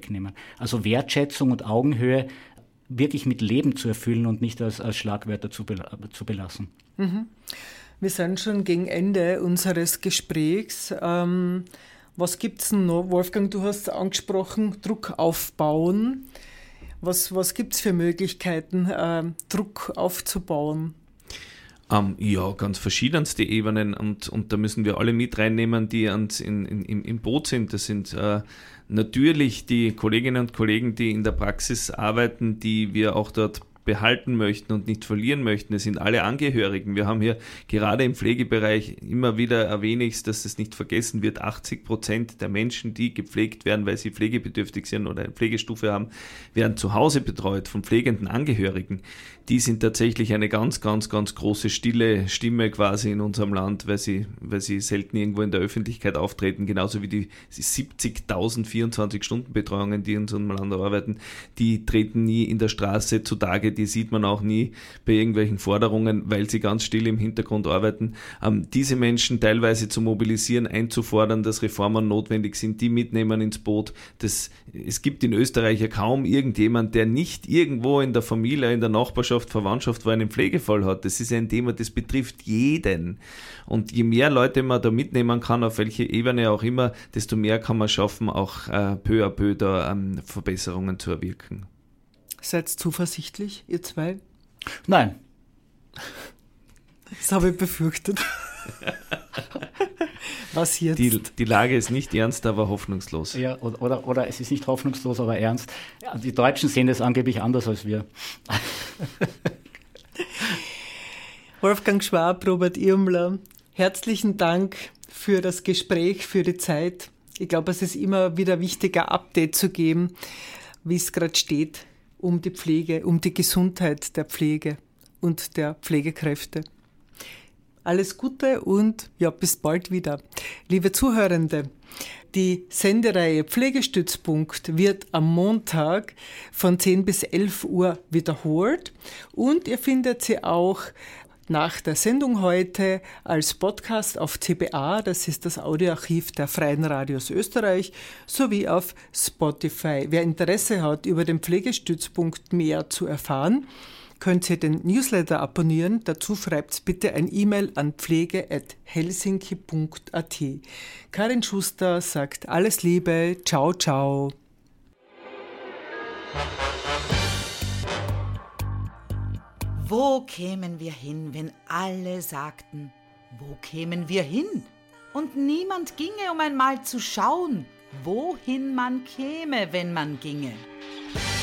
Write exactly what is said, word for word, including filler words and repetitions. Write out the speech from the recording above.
wegnehmen. Also Wertschätzung und Augenhöhe wirklich mit Leben zu erfüllen und nicht als, als Schlagwörter zu, bel- zu belassen. Mhm. Wir sind schon gegen Ende unseres Gesprächs. Ähm, was gibt es denn noch? Wolfgang, du hast angesprochen, Druck aufbauen. Was, was gibt es für Möglichkeiten, äh, Druck aufzubauen? Um, ja, ganz verschiedenste Ebenen und, und da müssen wir alle mit reinnehmen, die ans, in, in, im, im Boot sind. Das sind äh, natürlich die Kolleginnen und Kollegen, die in der Praxis arbeiten, die wir auch dort behalten möchten und nicht verlieren möchten. Es sind alle Angehörigen. Wir haben hier gerade im Pflegebereich immer wieder erwähne ich, dass es nicht vergessen wird, achtzig Prozent der Menschen, die gepflegt werden, weil sie pflegebedürftig sind oder eine Pflegestufe haben, werden zu Hause betreut von pflegenden Angehörigen. Die sind tatsächlich eine ganz, ganz, ganz große stille Stimme quasi in unserem Land, weil sie, weil sie selten irgendwo in der Öffentlichkeit auftreten, genauso wie die siebzigtausend vierundzwanzig-Stunden-Betreuungen, die in unserem Land arbeiten, die treten nie in der Straße zutage, die sieht man auch nie bei irgendwelchen Forderungen, weil sie ganz still im Hintergrund arbeiten. Ähm, diese Menschen teilweise zu mobilisieren, einzufordern, dass Reformen notwendig sind, die mitnehmen ins Boot. Das, es gibt in Österreich ja kaum irgendjemand, der nicht irgendwo in der Familie, in der Nachbarschaft, Verwandtschaft, wo einen Pflegefall hat. Das ist ein Thema, das betrifft jeden. Und je mehr Leute man da mitnehmen kann, auf welche Ebene auch immer, desto mehr kann man schaffen, auch äh, peu à peu da ähm, Verbesserungen zu erwirken. Seid zuversichtlich, ihr zwei? Nein. Das habe ich befürchtet. Was jetzt? Die, die Lage ist nicht ernst, aber hoffnungslos. Ja, oder, oder, oder es ist nicht hoffnungslos, aber ernst. Ja, die Deutschen sehen das angeblich anders als wir. Wolfgang Schwab, Robert Irmler, herzlichen Dank für das Gespräch, für die Zeit. Ich glaube, es ist immer wieder wichtig, ein Update zu geben, wie es gerade steht, um die Pflege, um die Gesundheit der Pflege und der Pflegekräfte. Alles Gute und ja, bis bald wieder. Liebe Zuhörende, die Sendereihe Pflegestützpunkt wird am Montag von zehn bis elf Uhr wiederholt und ihr findet sie auch nach der Sendung heute als Podcast auf T B A, das ist das Audioarchiv der Freien Radios Österreich, sowie auf Spotify. Wer Interesse hat, über den Pflegestützpunkt mehr zu erfahren, könnt ihr den Newsletter abonnieren. Dazu schreibt bitte ein E-Mail an pflege at helsinki punkt a t. Karin Schuster sagt alles Liebe, ciao, ciao. Wo kämen wir hin, wenn alle sagten, wo kämen wir hin? Und niemand ginge, um einmal zu schauen, wohin man käme, wenn man ginge.